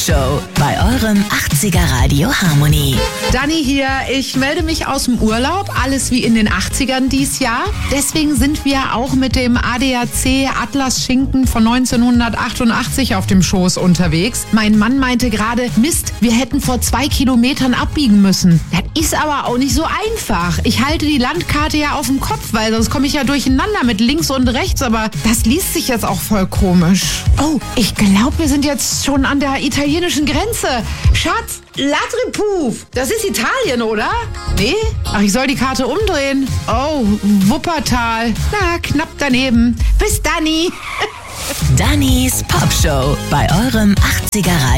Popshow bei eurem 80er Radio Harmony. Dani hier, ich melde mich aus dem Urlaub, alles wie in den 80ern dies Jahr. Deswegen sind wir auch mit dem ADAC Atlas Schinken von 1988 auf dem Schoß unterwegs. Mein Mann meinte gerade, Mist, wir hätten vor 2 Kilometern abbiegen müssen. Das ist aber auch nicht so einfach. Ich halte die Landkarte ja auf dem Kopf, weil sonst komme ich ja durcheinander mit links und rechts, aber das liest sich jetzt auch voll komisch. Oh, ich glaube, wir sind jetzt schon an der italienischen Grenze. Schatz, Latripuf, das ist Italien, oder? Nee? Ach, ich soll die Karte umdrehen. Oh, Wuppertal. Na, knapp daneben. Bis Dani. Dannys Popshow bei eurem 80er Radio.